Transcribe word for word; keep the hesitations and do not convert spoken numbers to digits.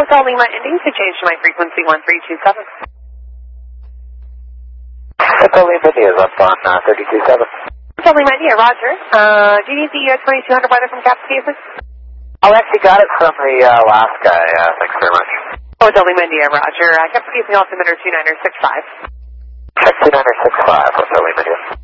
Hotel Lima ending to change to my frequency one three two seven. Hotel Lima India is up on uh, thirty-two seven. Hotel Lima India, roger. Uh, do you need the uh, twenty-two hundred weather from Captain please? Oh, I actually got it from the uh, last guy. Uh, thanks very much. Hotel Lima India, roger. Uh, Captain altimeter two niner six five. Check two niner six five, Hotel Lima India.